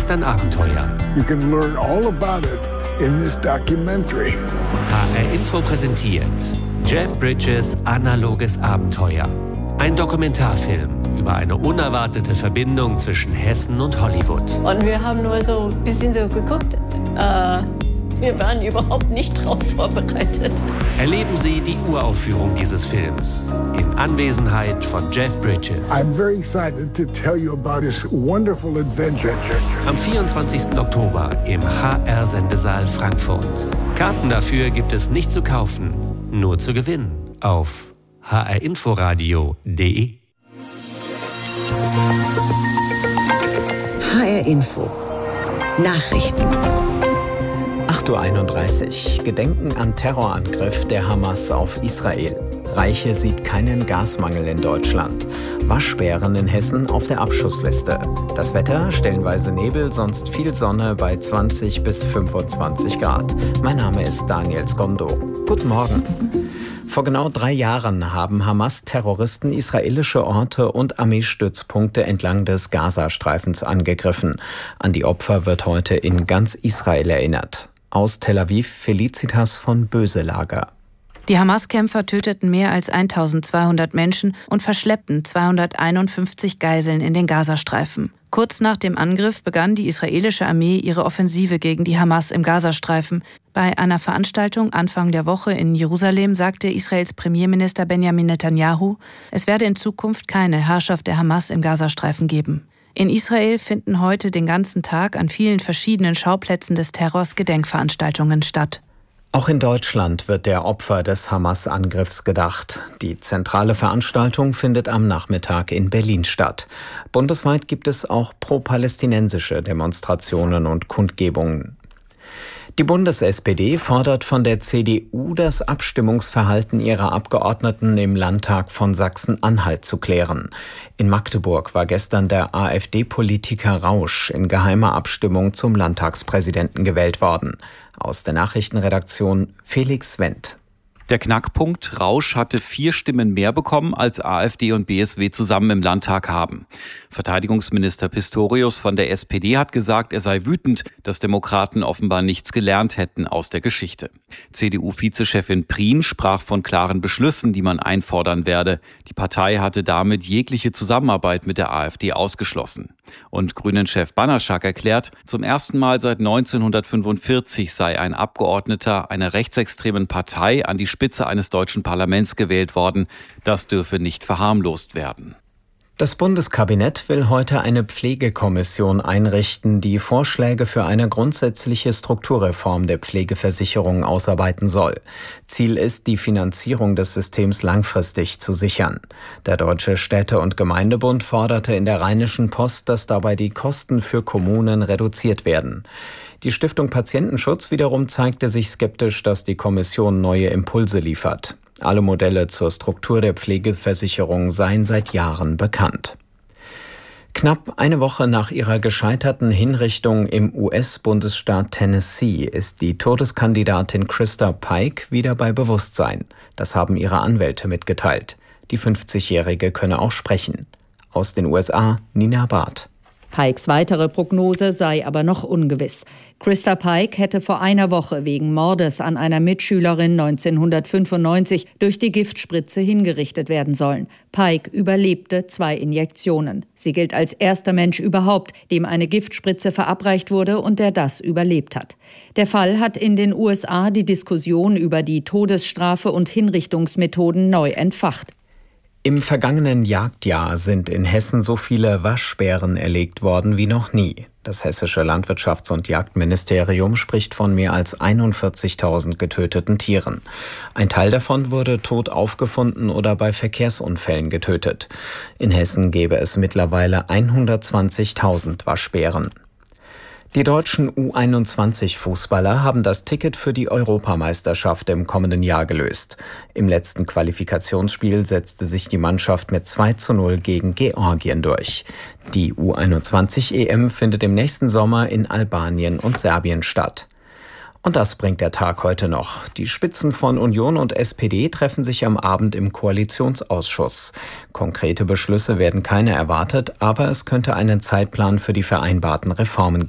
ist ein Abenteuer. You can learn all about it in this documentary. HR Info präsentiert Jeff Bridges Analoges Abenteuer. Ein Dokumentarfilm über eine unerwartete Verbindung zwischen Hessen und Hollywood. Und wir haben nur so ein bisschen so geguckt. Wir waren überhaupt nicht drauf vorbereitet. Erleben Sie die Uraufführung dieses Films in Anwesenheit von Jeff Bridges. I'm very excited to tell you about his wonderful adventure. Am 24. Oktober im HR-Sendesaal Frankfurt. Karten dafür gibt es nicht zu kaufen, nur zu gewinnen auf hrinforadio.de. HR Info Nachrichten. 8:31 Uhr. Gedenken an Terrorangriff der Hamas auf Israel. Reiche sieht keinen Gasmangel in Deutschland. Waschbären in Hessen auf der Abschussliste. Das Wetter, stellenweise Nebel, sonst viel Sonne bei 20 bis 25 Grad. Mein Name ist Daniel Skondo. Guten Morgen. Vor genau 3 Jahren haben Hamas-Terroristen israelische Orte und Armeestützpunkte entlang des Gazastreifens angegriffen. An die Opfer wird heute in ganz Israel erinnert. Aus Tel Aviv Felicitas von Böselager. Die Hamas-Kämpfer töteten mehr als 1200 Menschen und verschleppten 251 Geiseln in den Gazastreifen. Kurz nach dem Angriff begann die israelische Armee ihre Offensive gegen die Hamas im Gazastreifen. Bei einer Veranstaltung Anfang der Woche in Jerusalem sagte Israels Premierminister Benjamin Netanyahu, es werde in Zukunft keine Herrschaft der Hamas im Gazastreifen geben. In Israel finden heute den ganzen Tag an vielen verschiedenen Schauplätzen des Terrors Gedenkveranstaltungen statt. Auch in Deutschland wird der Opfer des Hamas-Angriffs gedacht. Die zentrale Veranstaltung findet am Nachmittag in Berlin statt. Bundesweit gibt es auch pro-palästinensische Demonstrationen und Kundgebungen. Die Bundes-SPD fordert von der CDU, das Abstimmungsverhalten ihrer Abgeordneten im Landtag von Sachsen-Anhalt zu klären. In Magdeburg war gestern der AfD-Politiker Rausch in geheimer Abstimmung zum Landtagspräsidenten gewählt worden. Aus der Nachrichtenredaktion Felix Wendt. Der Knackpunkt: Rausch hatte 4 Stimmen mehr bekommen, als AfD und BSW zusammen im Landtag haben. Verteidigungsminister Pistorius von der SPD hat gesagt, er sei wütend, dass Demokraten offenbar nichts gelernt hätten aus der Geschichte. CDU-Vizechefin Prien sprach von klaren Beschlüssen, die man einfordern werde. Die Partei hatte damit jegliche Zusammenarbeit mit der AfD ausgeschlossen. Und Grünen-Chef Banaschak erklärt, zum ersten Mal seit 1945 sei ein Abgeordneter einer rechtsextremen Partei an die Spitze eines deutschen Parlaments gewählt worden. Das dürfe nicht verharmlost werden. Das Bundeskabinett will heute eine Pflegekommission einrichten, die Vorschläge für eine grundsätzliche Strukturreform der Pflegeversicherung ausarbeiten soll. Ziel ist, die Finanzierung des Systems langfristig zu sichern. Der Deutsche Städte- und Gemeindebund forderte in der Rheinischen Post, dass dabei die Kosten für Kommunen reduziert werden. Die Stiftung Patientenschutz wiederum zeigte sich skeptisch, dass die Kommission neue Impulse liefert. Alle Modelle zur Struktur der Pflegeversicherung seien seit Jahren bekannt. Knapp eine Woche nach ihrer gescheiterten Hinrichtung im US-Bundesstaat Tennessee ist die Todeskandidatin Krista Pike wieder bei Bewusstsein. Das haben ihre Anwälte mitgeteilt. Die 50-Jährige könne auch sprechen. Aus den USA Nina Barth. Pikes weitere Prognose sei aber noch ungewiss. Krista Pike hätte vor einer Woche wegen Mordes an einer Mitschülerin 1995 durch die Giftspritze hingerichtet werden sollen. Pike überlebte 2 Injektionen. Sie gilt als erster Mensch überhaupt, dem eine Giftspritze verabreicht wurde und der das überlebt hat. Der Fall hat in den USA die Diskussion über die Todesstrafe und Hinrichtungsmethoden neu entfacht. Im vergangenen Jagdjahr sind in Hessen so viele Waschbären erlegt worden wie noch nie. Das hessische Landwirtschafts- und Jagdministerium spricht von mehr als 41.000 getöteten Tieren. Ein Teil davon wurde tot aufgefunden oder bei Verkehrsunfällen getötet. In Hessen gäbe es mittlerweile 120.000 Waschbären. Die deutschen U21-Fußballer haben das Ticket für die Europameisterschaft im kommenden Jahr gelöst. Im letzten Qualifikationsspiel setzte sich die Mannschaft mit 2:0 gegen Georgien durch. Die U21-EM findet im nächsten Sommer in Albanien und Serbien statt. Und das bringt der Tag heute noch. Die Spitzen von Union und SPD treffen sich am Abend im Koalitionsausschuss. Konkrete Beschlüsse werden keine erwartet, aber es könnte einen Zeitplan für die vereinbarten Reformen